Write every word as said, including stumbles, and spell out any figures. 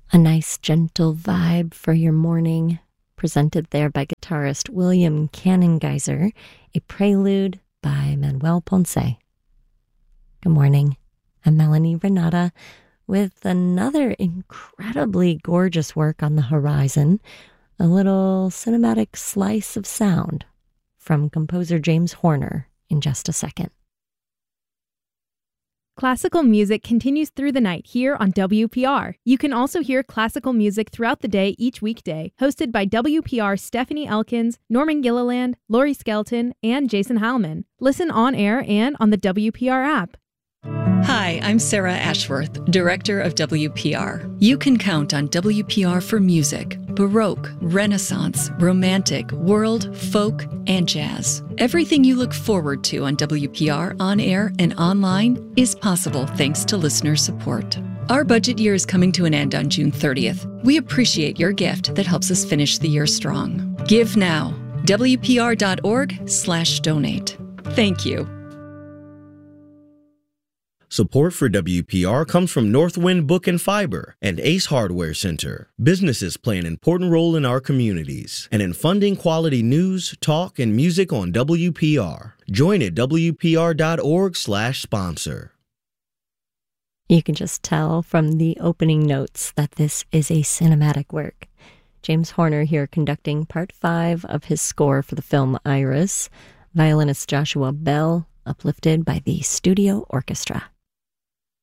A nice gentle vibe for your morning, presented there by guitarist William Cannongeiser, a prelude by Manuel Ponce. Good morning, I'm Melanie Renata with another incredibly gorgeous work on the horizon, a little cinematic slice of sound from composer James Horner in just a second. Classical music continues through the night here on W P R. You can also hear classical music throughout the day each weekday, hosted by W P R Stephanie Elkins, Norman Gilliland, Laurie Skelton, and Jason Heilman. Listen on air and on the W P R app. Hi, I'm Sarah Ashworth, Director of W P R. You can count on W P R for music, Baroque, Renaissance, Romantic, World, Folk, and Jazz. Everything you look forward to on W P R on air and online is possible thanks to listener support. Our budget year is coming to an end on June thirtieth. We appreciate your gift that helps us finish the year strong. Give now. W P R dot org slash donate. Thank you. Support for W P R comes from Northwind Book and Fiber and Ace Hardware Center. Businesses play an important role in our communities and in funding quality news, talk, and music on W P R. Join at W P R dot org slash sponsor. You can just tell from the opening notes that this is a cinematic work. James Horner here conducting part five of his score for the film Iris. Violinist Joshua Bell, uplifted by the studio orchestra.